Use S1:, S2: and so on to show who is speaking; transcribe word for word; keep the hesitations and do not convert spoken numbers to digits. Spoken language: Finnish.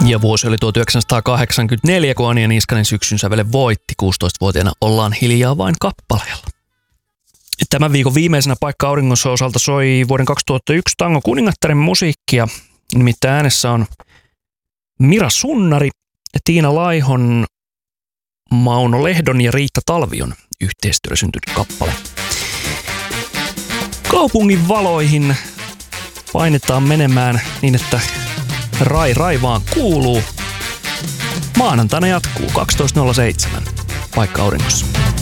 S1: Ja vuosi oli tuhatyhdeksänsataakahdeksankymmentäneljä, kun Anja Niskanen syksyn sävelen voitti. kuusitoistavuotiaana Ollaan hiljaa vain kappaleella. Tämän viikon viimeisenä Paikka auringossa osalta soi vuoden kaksituhattayksi Tango kuningattaren musiikkia. Nimittäin äänessä on Mira Sunnari, Tiina Laihon, Mauno Lehdon ja Riitta Talvion yhteistyöllä syntynyt kappale. Kaupungin valoihin painetaan menemään niin, että rai rai vaan kuuluu. Maanantaina jatkuu kaksitoista nolla seitsemän Paikka auringossa.